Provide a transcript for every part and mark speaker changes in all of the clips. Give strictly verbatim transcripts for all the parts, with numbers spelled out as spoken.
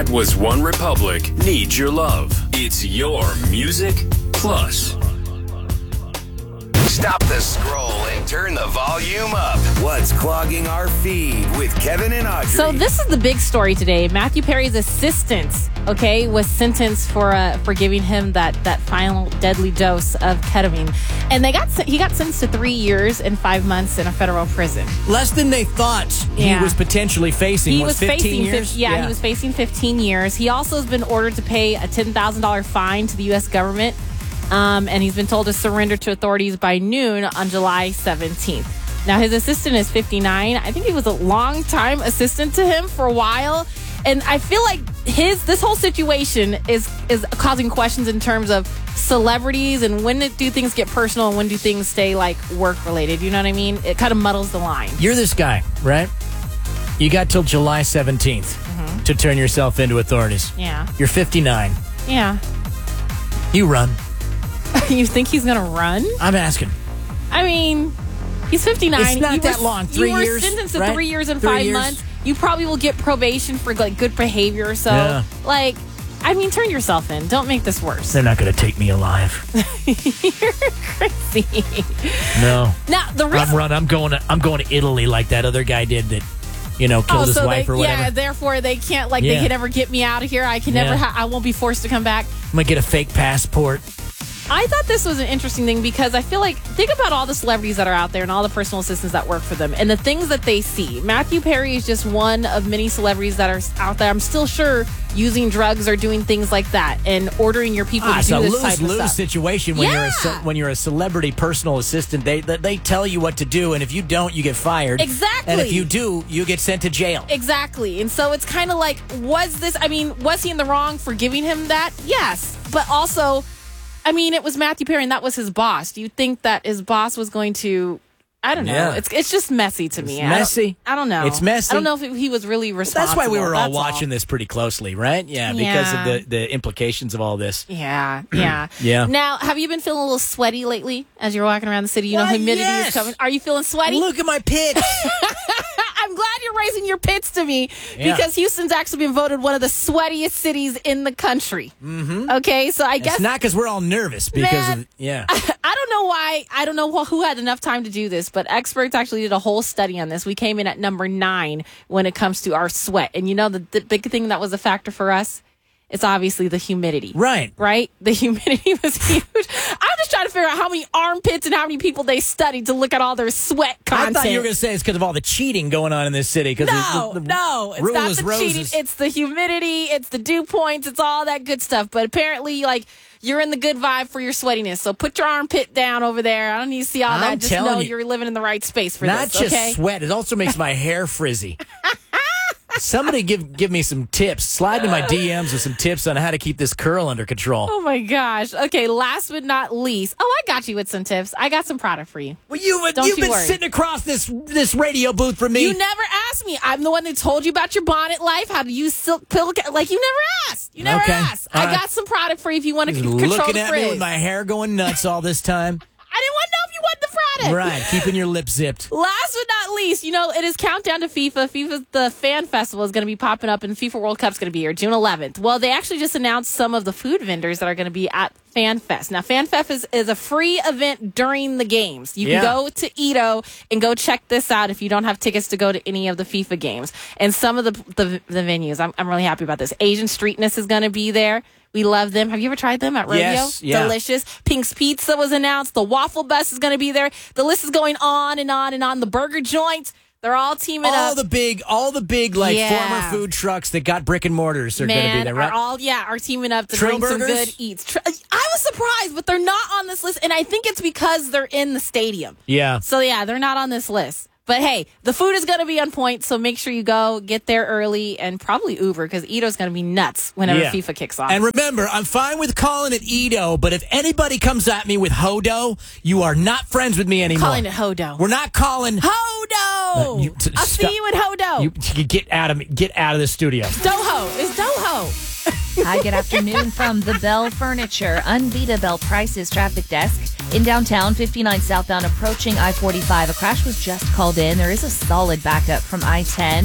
Speaker 1: Was One Republic needs your love? It's your Music Plus.
Speaker 2: Stop the scroll and turn the volume up. What's clogging our feed with Kevin and Audrey?
Speaker 3: So this is the big story today. Matthew Perry's assistant, okay, was sentenced for uh, for giving him that that final deadly dose of ketamine, and they got he got sentenced to three years and five months in a federal prison.
Speaker 4: Less than they thought
Speaker 3: Yeah.
Speaker 4: he was potentially facing.
Speaker 3: He
Speaker 4: was,
Speaker 3: was
Speaker 4: fifteen
Speaker 3: facing,
Speaker 4: years.
Speaker 3: fif- yeah,
Speaker 4: yeah,
Speaker 3: he was facing fifteen years. He also has been ordered to pay a ten thousand dollars fine to the U S government, um, and he's been told to surrender to authorities by noon on July seventeenth. Now, his assistant is fifty-nine. I think he was a long-time assistant to him for a while, and I feel like his this whole situation is is causing questions in terms of celebrities and when do things get personal and when do things stay like work-related. You know what I mean? It kind of muddles the line.
Speaker 4: You're this guy, right? You got till July seventeenth
Speaker 3: Mm-hmm.
Speaker 4: to turn yourself into authorities.
Speaker 3: Yeah.
Speaker 4: You're fifty-nine.
Speaker 3: Yeah.
Speaker 4: You run.
Speaker 3: You think he's going to run?
Speaker 4: I'm asking.
Speaker 3: I mean, he's fifty-nine.
Speaker 4: It's not
Speaker 3: you
Speaker 4: that
Speaker 3: were,
Speaker 4: long. Three
Speaker 3: you were
Speaker 4: years,
Speaker 3: sentenced to
Speaker 4: right?
Speaker 3: three years and
Speaker 4: Three
Speaker 3: five
Speaker 4: years.
Speaker 3: months. You probably will get probation for like good behavior or so.
Speaker 4: Yeah.
Speaker 3: Like, I mean, turn yourself in. Don't make this worse.
Speaker 4: They're not going to take me alive.
Speaker 3: You're crazy.
Speaker 4: No.
Speaker 3: Now the reason.
Speaker 4: I'm run. I'm going. To, I'm going to Italy like that other guy did that. You know, killed
Speaker 3: Oh,
Speaker 4: his
Speaker 3: so
Speaker 4: wife
Speaker 3: they,
Speaker 4: or whatever.
Speaker 3: yeah. Therefore, they can't like
Speaker 4: Yeah.
Speaker 3: they can never get me out of here. I can never.
Speaker 4: Yeah.
Speaker 3: Ha- I won't be forced to come back.
Speaker 4: I'm gonna get a fake passport.
Speaker 3: I thought this was an interesting thing because I feel like, think about all the celebrities that are out there and all the personal assistants that work for them and the things that they see. Matthew Perry is just one of many celebrities that are out there, I'm still sure, using drugs or doing things like that and ordering your people
Speaker 4: Ah,
Speaker 3: to
Speaker 4: it's
Speaker 3: do
Speaker 4: a
Speaker 3: this
Speaker 4: lose
Speaker 3: type of
Speaker 4: lose
Speaker 3: stuff.
Speaker 4: situation when you're a ce-
Speaker 3: Yeah.
Speaker 4: when you're a celebrity personal assistant. They they tell you what to do, and if you don't, you get fired.
Speaker 3: Exactly.
Speaker 4: And if you do, you get sent to jail.
Speaker 3: Exactly. And so it's kind of like, was this, I mean, was he in the wrong for giving him that? Yes. But also, I mean, it was Matthew Perry and that was his boss. Do you think that his boss was going to, I don't know.
Speaker 4: Yeah.
Speaker 3: It's it's just messy to me.
Speaker 4: It's
Speaker 3: I don't-
Speaker 4: messy.
Speaker 3: I don't, know.
Speaker 4: It's messy.
Speaker 3: I don't know if he was really responsible.
Speaker 4: That's why we were all
Speaker 3: That's
Speaker 4: watching this pretty closely, right? Yeah, because
Speaker 3: Yeah.
Speaker 4: of the, the implications of all this.
Speaker 3: Yeah, yeah.
Speaker 4: Yeah.
Speaker 3: Now, have you been feeling a little sweaty lately as you're walking around the city? You know,
Speaker 4: Why,
Speaker 3: humidity
Speaker 4: yes.
Speaker 3: is coming. Are you feeling sweaty?
Speaker 4: Look at my pits.
Speaker 3: I'm glad you're raising your pits to me
Speaker 4: Yeah.
Speaker 3: because Houston's actually been voted one of the sweatiest cities in the country. Mm-hmm. Okay, so I guess
Speaker 4: It's not because we're all nervous because
Speaker 3: Man.
Speaker 4: of yeah.
Speaker 3: I don't know why. I don't know who had enough time to do this, but experts actually did a whole study on this. We came in at number nine when it comes to our sweat. And you know, the, the big thing that was a factor for us? It's obviously the humidity.
Speaker 4: Right.
Speaker 3: Right? The humidity was huge. I'm just trying to figure out how many armpits and how many people they studied to look at all their sweat content.
Speaker 4: I thought you were going to say it's because of all the cheating going on in this city.
Speaker 3: No,
Speaker 4: the, the
Speaker 3: no, it's
Speaker 4: rule
Speaker 3: not
Speaker 4: is
Speaker 3: the
Speaker 4: roses.
Speaker 3: cheating. It's the humidity. It's the dew points. It's all that good stuff. But apparently, like, you're in the good vibe for your sweatiness. So put your armpit down over there. I don't need to see all
Speaker 4: I'm
Speaker 3: that. Just
Speaker 4: telling
Speaker 3: know
Speaker 4: you,
Speaker 3: you're living in the right space for
Speaker 4: Not
Speaker 3: this.
Speaker 4: just
Speaker 3: Okay.
Speaker 4: sweat. It also makes my hair frizzy. Somebody give give me some tips. Slide to my D Ms with some tips on how to keep this curl under control.
Speaker 3: Oh my gosh. Okay. Last but not least. Oh, I got you with some tips. I got some product for you.
Speaker 4: Well, you,
Speaker 3: Don't
Speaker 4: you've
Speaker 3: you
Speaker 4: been
Speaker 3: worry.
Speaker 4: sitting across this this radio booth from me.
Speaker 3: You never asked me. I'm the one that told you about your bonnet life, how to use silk pillow. Like, you never asked. You never
Speaker 4: Okay.
Speaker 3: asked.
Speaker 4: All
Speaker 3: I
Speaker 4: right.
Speaker 3: got some product for you if you want to
Speaker 4: He's
Speaker 3: c- control
Speaker 4: looking
Speaker 3: the
Speaker 4: at
Speaker 3: frizz.
Speaker 4: me with my hair going nuts all this time.
Speaker 3: I didn't want to know if you wanted the product.
Speaker 4: Right, keeping your lips zipped.
Speaker 3: Last but not least, you know, it is countdown to FIFA. FIFA, the fan festival is going to be popping up, and FIFA World Cup's going to be here June eleventh. Well, they actually just announced some of the food vendors that are going to be at FanFest. Now, FanFest is, is a free event during the games. You
Speaker 4: Yeah.
Speaker 3: can go to Edo and go check this out if you don't have tickets to go to any of the FIFA games. And some of the the, the venues, I'm, I'm really happy about this. Asian Streetness is going to be there. We love them. Have you ever tried them at Rodeo?
Speaker 4: Yes, yeah.
Speaker 3: Delicious. Pink's Pizza was announced. The Waffle Bus is going to be there. The list is going on and on and on. The burger joints, they're all teaming
Speaker 4: All
Speaker 3: up.
Speaker 4: the big, all the big, like
Speaker 3: Yeah.
Speaker 4: former food trucks that got brick and mortars are going to
Speaker 3: Man,
Speaker 4: be there, right?
Speaker 3: are all yeah, are teaming up to
Speaker 4: Trill
Speaker 3: bring some
Speaker 4: Burgers?
Speaker 3: good eats. Tr- I was surprised, but they're not on this list, and I think it's because they're in the stadium.
Speaker 4: yeah.
Speaker 3: So yeah, they're not on this list. But hey, the food is going to be on point, so make sure you go, get there early, and probably Uber, because Edo's going to be nuts whenever
Speaker 4: Yeah.
Speaker 3: FIFA kicks off.
Speaker 4: And remember, I'm fine with calling it Edo, but if anybody comes at me with Hodo, you are not friends with me anymore.
Speaker 3: Calling it Hodo.
Speaker 4: We're not calling.
Speaker 3: Hodo!
Speaker 4: Uh, you- t-
Speaker 3: I'll
Speaker 4: stop.
Speaker 3: see you at Hodo.
Speaker 4: You, you get out of me. Get out of the studio.
Speaker 3: Doho. It's Doho.
Speaker 5: Hi, good afternoon from the Bell Furniture Unbeatable Bell Prices traffic desk. In downtown, fifty-nine southbound approaching I forty-five. A crash was just called in. There is a solid backup from I ten.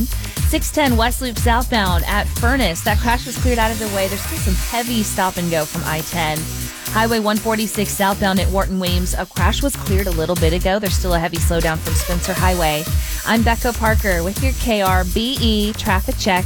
Speaker 5: six ten West Loop southbound at Furnace. That crash was cleared out of the way. There's still some heavy stop and go from I ten. Highway one forty-six southbound at Wharton Weems. A crash was cleared a little bit ago. There's still a heavy slowdown from Spencer Highway. I'm Becca Parker with your K R B E traffic check.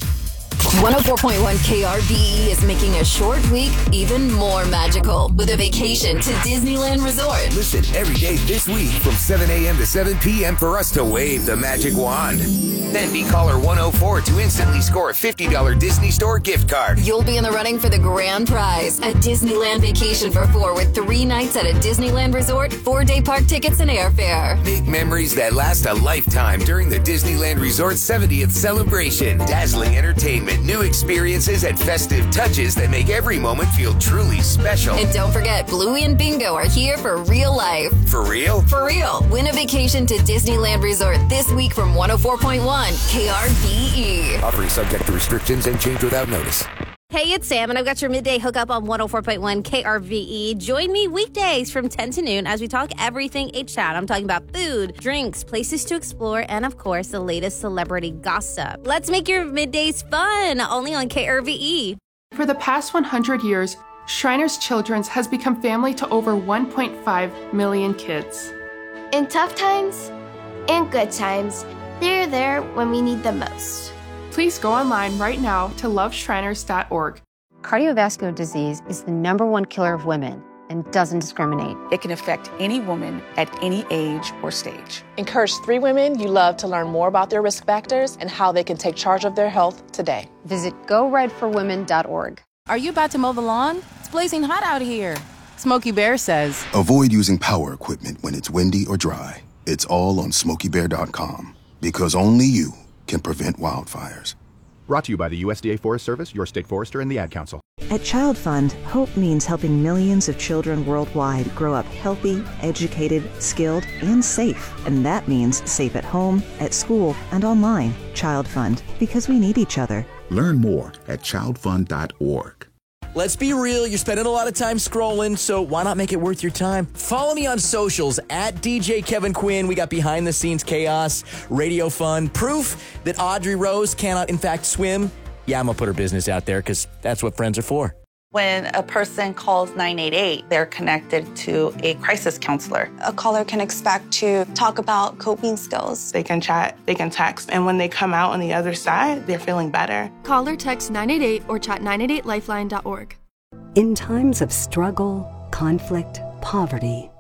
Speaker 6: one oh four point one K R B E is making a short week even more magical with a vacation to Disneyland Resort.
Speaker 2: Listen every day this week from seven a.m. to seven p.m. for us to wave the magic wand. Then be caller one oh four to instantly score a fifty dollars Disney Store gift card.
Speaker 6: You'll be in the running for the grand prize, a Disneyland vacation for four with three nights at a Disneyland Resort, four-day park tickets and airfare.
Speaker 2: Make memories that last a lifetime during the Disneyland Resort seventieth celebration. Dazzling entertainment, new experiences, and festive touches that make every moment feel truly special.
Speaker 6: And don't forget, Bluey and Bingo are here for real life.
Speaker 2: For real?
Speaker 6: For real. Win a vacation to Disneyland Resort this week from one oh four point one K R B E.
Speaker 2: Offering subject to restrictions and change without notice.
Speaker 7: Hey, it's Sam, and I've got your midday hookup on one oh four point one K R V E. Join me weekdays from ten to noon as we talk everything H-Town. I'm talking about food, drinks, places to explore, and, of course, the latest celebrity gossip. Let's make your middays fun, only on K R V E.
Speaker 8: For the past one hundred years, Shriners Children's has become family to over one point five million kids.
Speaker 9: In tough times and good times, they're there when we need them most.
Speaker 8: Please go online right now to love shriners dot org.
Speaker 10: Cardiovascular disease is the number one killer of women and doesn't discriminate.
Speaker 11: It can affect any woman at any age or stage.
Speaker 12: Encourage three women you love to learn more about their risk factors and how they can take charge of their health today.
Speaker 10: Visit go red for women dot org.
Speaker 13: Are you about to mow the lawn? It's blazing hot out here. Smokey Bear says,
Speaker 14: avoid using power equipment when it's windy or dry. It's all on smokey bear dot com because only you can prevent wildfires.
Speaker 15: Brought to you by the U S D A Forest Service, your state forester, and the Ad Council.
Speaker 16: At Child Fund, hope means helping millions of children worldwide grow up healthy, educated, skilled, and safe. And that means safe at home, at school, and online. Child Fund, because we need each other.
Speaker 17: Learn more at child fund dot org.
Speaker 4: Let's be real, you're spending a lot of time scrolling, so why not make it worth your time? Follow me on socials, at D J Kevin Quinn. We got behind-the-scenes chaos, radio fun, proof that Audrey Rose cannot, in fact, swim. Yeah, I'm going to put her business out there because that's what friends are for.
Speaker 18: When a person calls nine eight eight, they're connected to a crisis counselor.
Speaker 19: A caller can expect to talk about coping skills.
Speaker 20: They can chat, they can text, and when they come out on the other side, they're feeling better.
Speaker 21: Call or text nine eight eight or chat nine eight eight lifeline dot org.
Speaker 22: In times of struggle, conflict, poverty,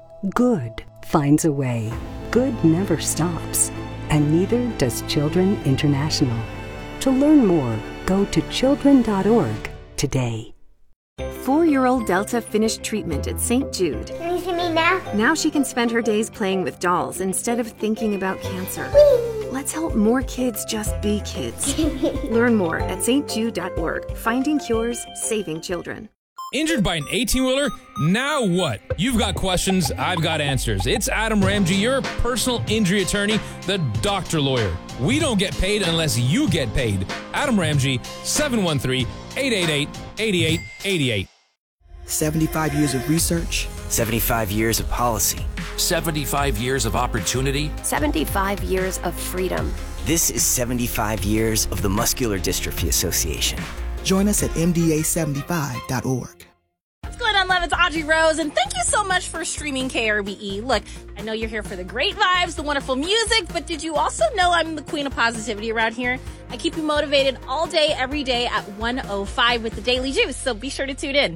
Speaker 22: good finds a way. Good never stops, and neither does Children International. To learn more, go to children dot org today.
Speaker 23: Four-year-old Delta finished treatment at Saint Jude.
Speaker 9: Can you see me now?
Speaker 23: Now she can spend her days playing with dolls instead of thinking about cancer.
Speaker 9: Whee!
Speaker 23: Let's help more kids just be kids. Learn more at saint jude dot org. Finding cures, saving children.
Speaker 24: Injured by an eighteen-wheeler? Now what? You've got questions, I've got answers. It's Adam Ramsey, your personal injury attorney, the doctor lawyer. We don't get paid unless you get paid. Adam Ramsey, seven one three, eight eight eight, eight eight eight eight.
Speaker 25: seventy-five years of research.
Speaker 26: seventy-five years of policy.
Speaker 1: seventy-five years of opportunity.
Speaker 23: seventy-five years of freedom.
Speaker 26: This is seventy-five years of the Muscular Dystrophy Association.
Speaker 25: Join us at m d a seventy-five dot org.
Speaker 7: What's going on, love? It's Audrey Rose, and thank you so much for streaming K R B E. Look, I know you're here for the great vibes, the wonderful music, but did you also know I'm the queen of positivity around here? I keep you motivated all day, every day at one oh five with the Daily Juice, so be sure to tune in.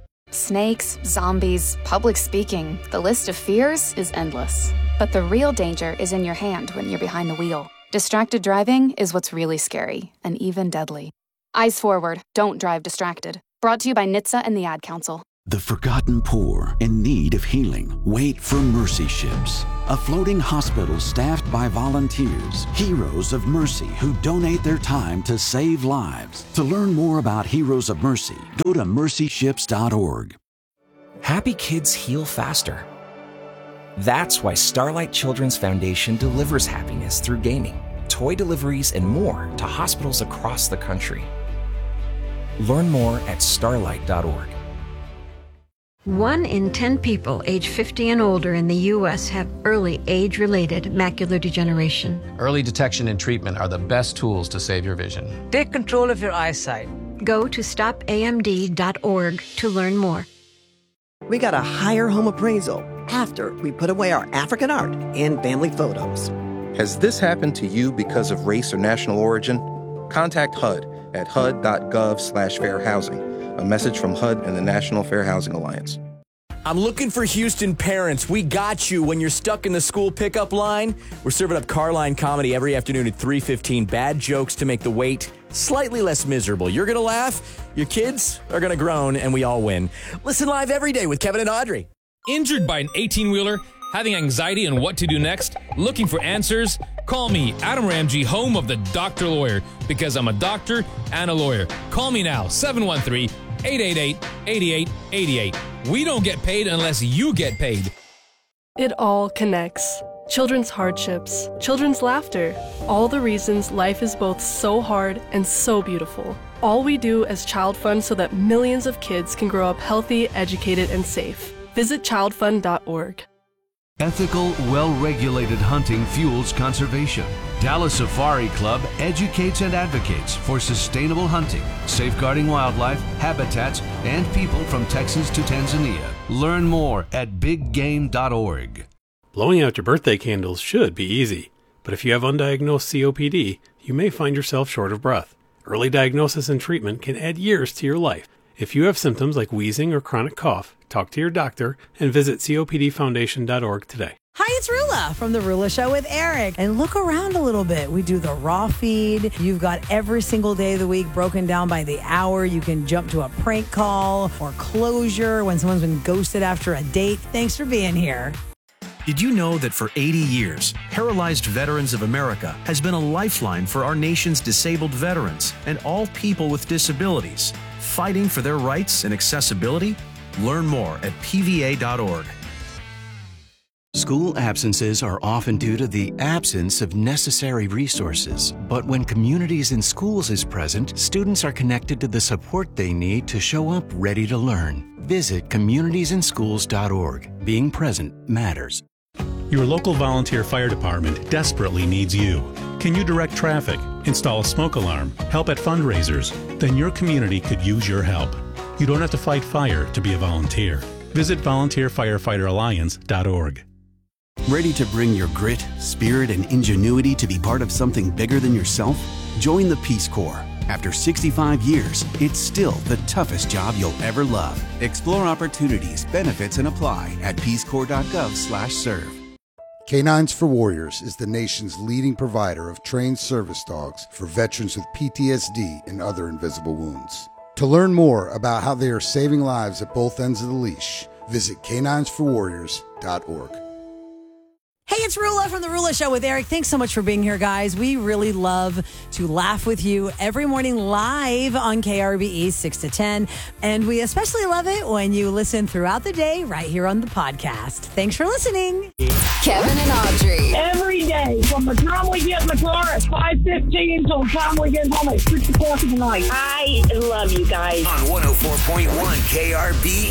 Speaker 27: Snakes, zombies, public speaking, the list of fears is endless. But the real danger is in your hand when you're behind the wheel. Distracted driving is what's really scary, and even deadly. Eyes forward, don't drive distracted. Brought to you by N H T S A and the Ad Council.
Speaker 28: The forgotten poor in need of healing wait for Mercy Ships, a floating hospital staffed by volunteers, heroes of mercy who donate their time to save lives. To learn more about Heroes of Mercy, go to mercy ships dot org.
Speaker 29: Happy kids heal faster. That's why Starlight Children's Foundation delivers happiness through gaming, toy deliveries, and more to hospitals across the country. Learn more at starlight dot org.
Speaker 2: One in ten people age fifty and older in the U S have early age-related macular degeneration.
Speaker 3: Early detection and treatment are the best tools to save your vision.
Speaker 2: Take control of your eyesight. Go to stop A M D dot org to learn more.
Speaker 5: We got a higher home appraisal after we put away our African art and family photos.
Speaker 6: Has this happened to you because of race or national origin? Contact H U D at H U D dot gov slash fair housing. A message from H U D and the National Fair Housing Alliance.
Speaker 4: I'm looking for Houston parents. We got you when you're stuck in the school pickup line. We're serving up Carline comedy every afternoon at three fifteen. Bad jokes to make the wait slightly less miserable. You're going to laugh, your kids are going to groan, and we all win. Listen live every day with Kevin and Audrey.
Speaker 24: Injured by an eighteen-wheeler? Having anxiety on what to do next? Looking for answers? Call me, Adam Ramsey, home of the Doctor Lawyer, because I'm a doctor and a lawyer. Call me now, seven one three, eight eight eight, eight eight eight eight. We don't get paid unless you get paid.
Speaker 23: It all connects. Children's hardships, children's laughter, all the reasons life is both so hard and so beautiful. All we do as Child Fund so that millions of kids can grow up healthy, educated, and safe. Visit child fund dot org.
Speaker 8: Ethical, well-regulated hunting fuels conservation. Dallas Safari Club educates and advocates for sustainable hunting, safeguarding wildlife, habitats, and people from Texas to Tanzania. Learn more at big game dot org.
Speaker 10: Blowing out your birthday candles should be easy, but if you have undiagnosed C O P D, you may find yourself short of breath. Early diagnosis and treatment can add years to your life. If you have symptoms like wheezing or chronic cough, talk to your doctor and visit C O P D foundation dot org today.
Speaker 11: Hi, it's Rula from The Rula Show with Eric. And look around a little bit. We do the raw feed. You've got every single day of the week broken down by the hour. You can jump to a prank call or closure when someone's been ghosted after a date. Thanks for being here.
Speaker 12: Did you know that for eighty years, Paralyzed Veterans of America has been a lifeline for our nation's disabled veterans and all people with disabilities, fighting for their rights and accessibility? Learn more at P V A dot org.
Speaker 13: School absences are often due to the absence of necessary resources. But when Communities in Schools is present, students are connected to the support they need to show up ready to learn. Visit communities in schools dot org. Being present matters.
Speaker 30: Your local volunteer fire department desperately needs you. Can you direct traffic, install a smoke alarm, help at fundraisers? Then your community could use your help. You don't have to fight fire to be a volunteer. Visit volunteer firefighter alliance dot org.
Speaker 31: Ready to bring your grit, spirit, and ingenuity to be part of something bigger than yourself? Join the Peace Corps. After sixty-five years, it's still the toughest job you'll ever love. Explore opportunities, benefits, and apply at peace corps dot gov slash serve.
Speaker 32: Canines for Warriors is the nation's leading provider of trained service dogs for veterans with P T S D and other invisible wounds. To learn more about how they are saving lives at both ends of the leash, visit canines for warriors dot org.
Speaker 11: Hey, it's Rula from The Rula Show with Eric. Thanks so much for being here, guys. We really love to laugh with you every morning live on K R V E six to ten. And we especially love it when you listen throughout the day right here on the podcast. Thanks for listening.
Speaker 33: Kevin and Audrey.
Speaker 34: Every day from the time we get in the car at five fifteen until the time we get home at six o'clock in the night.
Speaker 33: I love you guys.
Speaker 35: On one oh four point one K R V